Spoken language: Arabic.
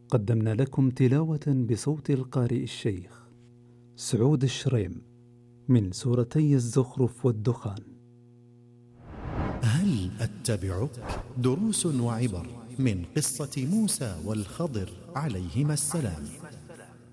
قدمنا لكم تلاوة بصوت القارئ الشيخ سعود الشريم من سورتي الزخرف والدخان. هل أتبعك؟ دروس وعبر من قصة موسى والخضر عليهما السلام.